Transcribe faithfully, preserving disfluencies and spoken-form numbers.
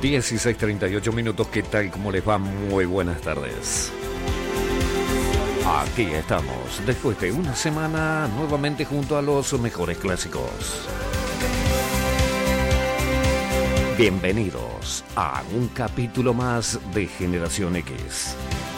dieciséis treinta y ocho minutos, ¿qué tal? ¿Cómo les va? Muy buenas tardes. Aquí estamos, después de una semana, nuevamente junto a los mejores clásicos. Bienvenidos a un capítulo más de Generación X.